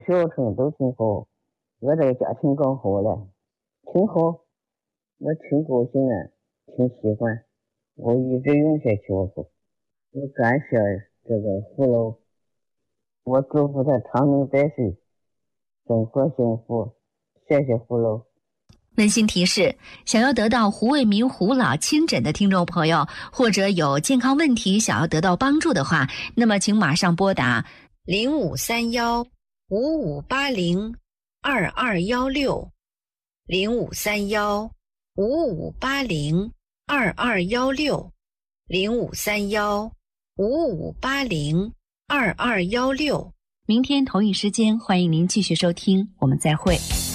学生都挺好，我这个家庭更好了，挺好，我挺高兴啊，挺喜欢，我一直用心学习，我感谢这个父老，我祝福他长命百岁，生活幸福，谢谢父老。 温馨提示：想要得到胡卫民胡老亲诊的听众朋友，或者有健康问题想要得到帮助的话，那么请马上拨打0531-5580-2216，0531-5580-2216。明天同一时间，欢迎您继续收听，我们再会。